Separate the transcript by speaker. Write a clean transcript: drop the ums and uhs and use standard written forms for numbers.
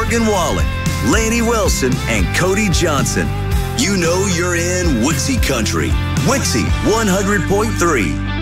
Speaker 1: Morgan Wallen, Laney Wilson, and Cody Johnson. You know you're in Wixie Country. Wixie 100.3.